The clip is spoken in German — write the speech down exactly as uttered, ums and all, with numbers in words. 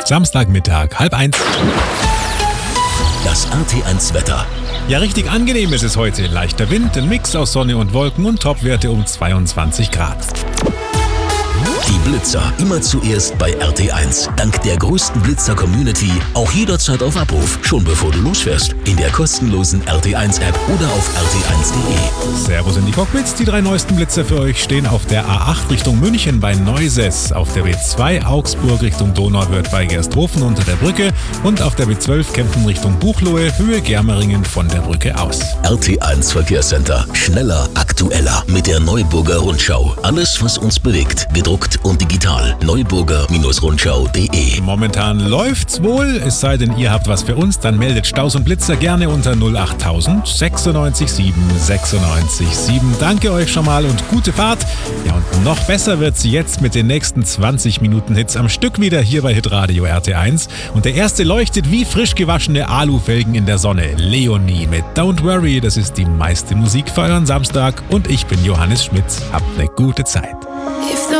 Samstagmittag, halb eins. Das R T eins Wetter. Ja, richtig angenehm ist es heute. Leichter Wind, ein Mix aus Sonne und Wolken und Topwerte um zweiundzwanzig Grad. Die Blitzer immer zuerst bei R T eins. Dank der größten Blitzer-Community auch jederzeit auf Abruf, schon bevor du losfährst. In der kostenlosen R T eins App oder auf r t eins punkt de. Servus in die Cockpits. Die drei neuesten Blitzer für euch stehen auf der A acht Richtung München bei Neuses, auf der B zwei Augsburg Richtung Donauwörth bei Gersthofen unter der Brücke und auf der B zwölf Kempten Richtung Buchloe, Höhe Germeringen von der Brücke aus. R T eins Verkehrscenter. Schneller, aktueller mit der Neuburger Rundschau. Alles, was uns bewegt, gedruckt und digital. neuburger Rundschau punkt de. Momentan läuft's wohl, es sei denn, ihr habt was für uns, dann meldet Staus und Blitzer gerne unter null acht tausend sechsundneunzig sieben sechsundneunzig sieben. Danke euch schon mal und gute Fahrt. Ja, und noch besser wird's jetzt mit den nächsten zwanzig Minuten Hits am Stück wieder hier bei Hitradio R T eins. Und der erste leuchtet wie frisch gewaschene Alufelgen in der Sonne. Leonie mit Don't Worry, das ist die meiste Musik für euren Samstag und ich bin Johannes Schmitz. Habt eine gute Zeit.